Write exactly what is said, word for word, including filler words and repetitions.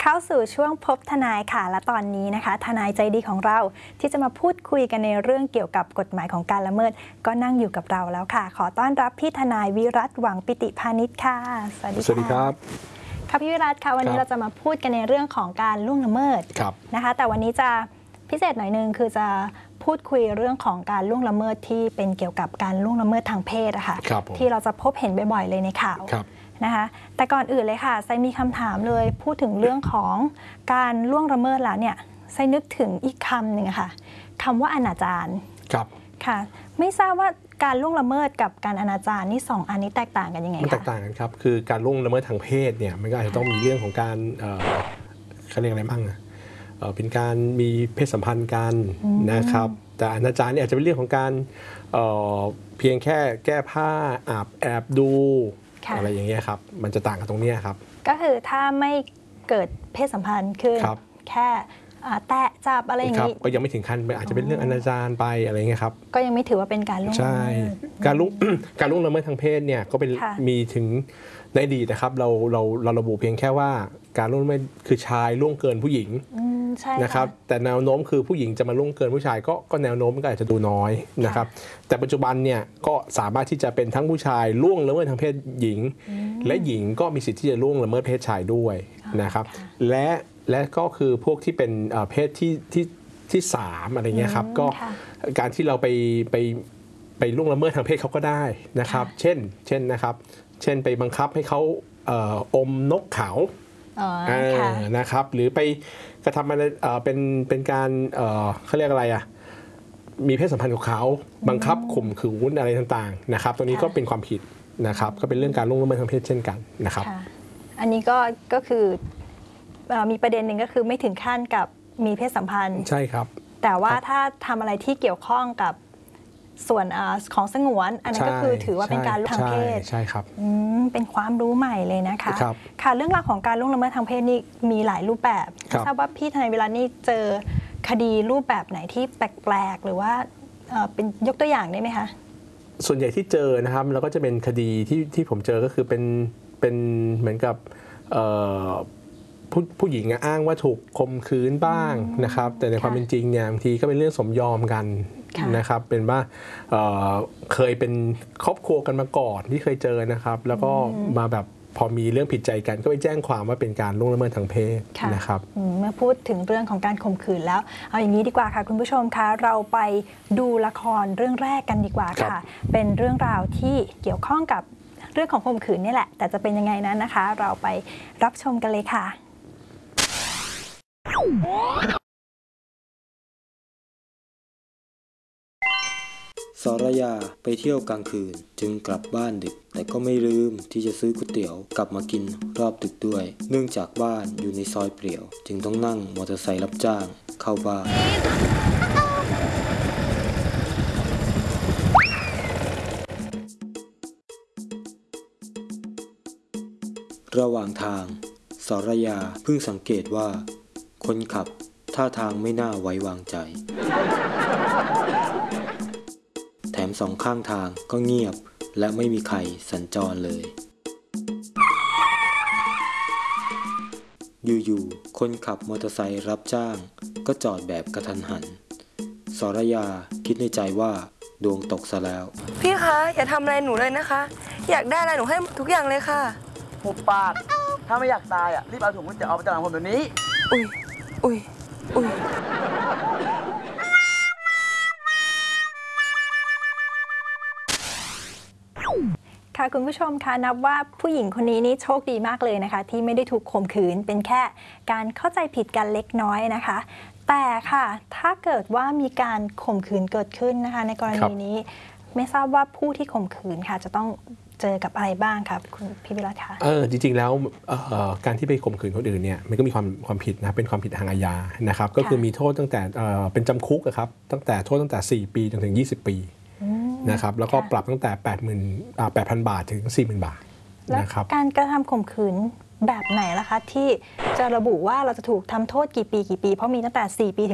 เข้าสู่ช่วงพบทนายค่ะและตอนนี้นะคะทนายใจดีของเราที่จะมาพูดคุยกันในเรื่องเกี่ยวกับกฎหมายของการละเมิดก็นั่งอยู่กับเราแล้วค่ะขอต้อนรับพี่ทนายวิรัตหวังปิติพานิชค่ะสวัสดีค่ะสวัสดีครับค่ะพี่วิรัตค่ะวันนี้เราจะมาพูดกันในเรื่องของการล่วงละเมิดนะคะแต่วันนี้จะพิเศษหน่อยนึงคือจะพูดคุยเรื่องของการล่วงละเมิดที่เป็นเกี่ยวกับการล่วงละเมิดทางเพศอะค่ะที่เราจะพบเห็นบ่อยๆเลยในข่าวนะคะแต่ก่อนอื่นเลยค่ะไซมีคำถามเลยพูดถึงเรื่องของการล่วงละเมิดแล้วเนี่ยไซนึกถึงอีกคำหนึ่งค่ะคำว่าอนาจารครับค่ะไม่ทราบว่าการล่วงละเมิดกับการอนาจารนี่สองอันนี้แตกต่างกันยังไงคะมันแตกต่างกันครับคือการล่วงละเมิดทางเพศเนี่ยมันก็อาจจะต้องมีเรื่องของการเขาเรียกอะไรบ้างอะเป็นการมีเพศสัมพันธ์กันนะครับแต่อนาจารเนี่ยอาจจะเป็นเรื่องของการเ, เพียงแค่แก้ผ้าอาบแอบดูอะไรอย่างเงี้ยครับมันจะต่างกันตรงนี้ครับก็คือถ้าไม่เกิดเพศสัมพันธ์ขึ้นแค่แตะจับอะไรอย่างนี้ก็ยังไม่ถึงขั้นอาจจะเป็นเรื่องอนาจารไปอะไรเงี้ยครับก็ยังไม่ถือว่าเป็นการล่วงละเมิดใช่การล่วงการล่วงละเมิดทางเพศเนี่ยก็เป็นมีถึงในอดีตนะครับเราเราเราระบุเพียงแค่ว่าการล่วงละเมิดคือชายล่วงเกินผู้หญิงนะครับแต่แนวโน้มคือผู้หญิงจะมาล่วงเกินผู้ชายก็ก็แนวโน้มก็อาจจะดูน้อยนะครับแต่ปัจจุบันเนี่ยก็สามารถที่จะเป็นทั้งผู้ชายล่วงละเมิดทางเพศหญิงและหญิงก็มีสิทธิ์ที่จะล่วงละเมิดเพศชายด้วยนะครับและและก็คือพวกที่เป็นเพศที่ที่ที่สามอะไรเงี้ยครับก็การที่เราไปไปไปล่วงละเมิดทางเพศเขาก็ได้นะครับเช่นเช่นนะครับเช่นไปบังคับให้เขาอมนกเขานะครับหรือไปกระทำอะไรเป็นเป็นการเขาเรียกอะไรอ่ะมีเพศสัมพันธ์กับเขาบังคับข่มขืนอะไรต่างๆนะครับตรงนี้ก็เป็นความผิดนะครับก็เป็นเรื่องการล่วงละเมิดทางเพศเช่นกันนะครับอันนี้ก็ก็คือมีประเด็นหนึ่งก็คือไม่ถึงขั้นกับมีเพศสัมพันธ์ใช่ครับแต่ว่าถ้าทำอะไรที่เกี่ยวข้องกับส่วนของสงวนอันนั้นก็คือถือว่าเป็นการล่วงทางเพศใช่ครับเป็นความรู้ใหม่เลยนะคะค่ะเรื่องราวของการล่วงละเมิดทางเพศนี่มีหลายรูปแบบไม่ทราบว่าพี่ทนายวิรัตนี่เจอคดีรูปแบบไหนที่แปลกๆหรือว่าเป็นยกตัวอย่างได้ไหมคะส่วนใหญ่ที่เจอนะครับแล้วก็จะเป็นคดีที่ที่ผมเจอก็คือเป็นเป็นเหมือนกับผู้ผู้หญิงอ้างว่าถูกข่มขืนบ้างนะครับแต่ในความเป็นจริงเนี่ยบางทีก็เป็นเรื่องสมยอมกันนะครับเป็นว่า เ, เคยเป็นครอบครัวกันมาก่อนที่เคยเจอนะครับแล้วก็มาแบบพอมีเรื่องผิดใจกันก็ไปแจ้งความว่าเป็นการล่วงละเมิดทางเพศนะครับเมื่อพูดถึงเรื่องของการข่มขืนแล้วเอาอย่างนี้ดีกว่าค่ะคุณผู้ชมคะเราไปดูละครเรื่องแรกกันดีกว่าค่ะเป็นเรื่องราวที่เกี่ยวข้องกับเรื่องของข่มขืนนี่แหละแต่จะเป็นยังไงนั้นนะคะเราไปรับชมกันเลยค่ะสรยาไปเที่ยวกลางคืนจึงกลับบ้านดึกแต่ก็ไม่ลืมที่จะซื้อก๋วยเตี๋ยวกลับมากินรอบดึกด้วยเนื่องจากบ้านอยู่ในซอยเปลี่ยวจึงต้องนั่งมอเตอร์ไซค์รับจ้างเข้าบ้านระหว่างทางสรยาเพิ่งสังเกตว่าคนขับท่าทางไม่น่าไว้วางใจแถมสองข้างทางก็เงียบและไม่มีใครสัญจรเลยอยู่ๆคนขับมอเตอร์ไซค์รับจ้างก็จอดแบบกระทันหันสรยาคิดในใจว่าดวงตกซะแล้วพี่คะอย่าทำอะไรหนูเลยนะคะอยากได้อะไรหนูให้ทุกอย่างเลยค่ะหุบปากถ้าไม่อยากตายอ่ะรีบเอาถุงก๋วยเตี๋ยวเอาไปจากหลังผมเดี๋ยวนี้อุ้ยอุ้ยอุ้ยค่ะคุณผู้ชมคะนับว่าผู้หญิงคนนี้นี่โชคดีมากเลยนะคะที่ไม่ได้ถูกข่มขืนเป็นแค่การเข้าใจผิดกันเล็กน้อยนะคะแต่ค่ะถ้าเกิดว่ามีการข่มขืนเกิดขึ้นนะคะในกรณีนี้ไม่ทราบว่าผู้ที่ข่มขืนค่ะจะต้องเจอกับอะไรบ้างครับคุณพี่วิรัตคะเออจริงๆแล้วการที่ไปข่มขืนคนอื่นเนี่ยมันก็มีความความผิดนะเป็นความผิดทางอาญานะครับก็คือมีโทษตั้งแต่เป็นจำคุกครับตั้งแต่โทษตั้งแต่สี่ปีจนถึงยี่สิบปีนะครับแล้วก็ปรับตั้งแต่ แปดหมื่น แปดพัน บาทถึง สี่หมื่น บาทนะครับการกระทำข่มขืนแบบไหนล่ะคะที่จะระบุว่าเราจะถูกทำโทษกี่ปีกี่ปีเพราะมีตั้งแต่สี่ปี